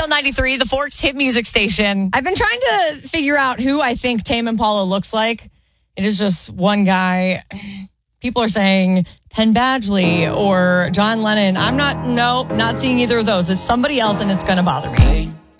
Channel 93, the Forks hit music station. I've been trying to figure out who I think Tame Impala looks like. It is just one guy. People are saying Penn Badgley or John Lennon. I'm not seeing either of those. It's somebody else, and it's going to bother me.